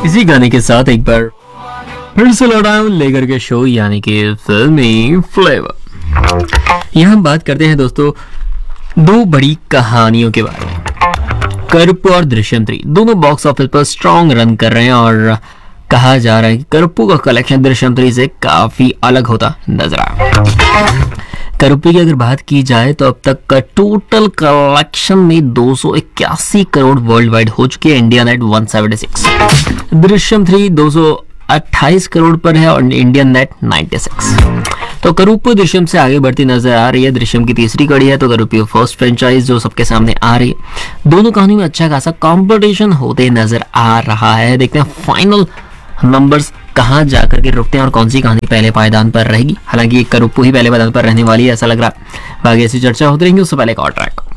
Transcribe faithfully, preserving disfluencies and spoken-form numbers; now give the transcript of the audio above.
इसी गाने के साथ एक बार फिर से लौटा हूं लेकर के शो यानी कि फिल्मी फ्लेवर। यहाँ हम बात करते हैं दोस्तों दो बड़ी कहानियों के बारे में। करुप्पू और दृश्यम थ्री दोनों बॉक्स ऑफिस पर स्ट्रॉन्ग रन कर रहे हैं और कहा जा रहा है कि करुप्पू का कलेक्शन दृश्यम थ्री से काफी अलग होता नजर आ रहा है। करुप्पू की अगर बात की जाए तो अब तक का टोटल कलेक्शन में दो सौ इक्यासी करोड़ वर्ल्ड वाइड हो चुकी है, इंडिया नेट एक सौ छिहत्तर। दृश्यम थ्री दो सौ अट्ठाईस करोड़ पर है और इंडियन नेट छियानवे। तो करुप्पू दृश्यम से आगे बढ़ती नजर आ रही है। दृश्यम की तीसरी कड़ी है तो करुप्पू फर्स्ट फ्रेंचाइज जो सबके सामने आ रही है। दोनों कहानी में अच्छा खासा कंपटीशन होते नजर आ रहा है। देखते हैं फाइनल नंबर्स कहां जाकर के रुकते हैं और कौन सी कहानी पहले पायदान पर रहेगी। हालांकि करुप्पू ही पहले पायदान पर रहने वाली है ऐसा लग रहा है। आगे ऐसी चर्चा होती रहेंगी। उससे पहले एक और ट्रैक